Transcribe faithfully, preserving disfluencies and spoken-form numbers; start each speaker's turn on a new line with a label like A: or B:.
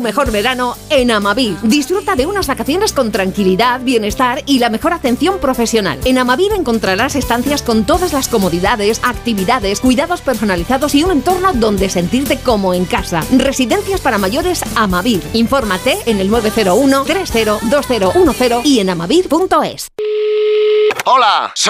A: mejor verano en Amavir. Disfruta de unas vacaciones con tranquilidad, bienestar y la mejor atención profesional. En Amavir encontrarás estancias con todas las comodidades, actividades, cuidados personalizados y un entorno donde sentirte como en casa. Residencias para mayores Amavir. Infórmate en el nueve cero uno, tres cero, dos cero uno cero y en amavir punto es.
B: Hola, soy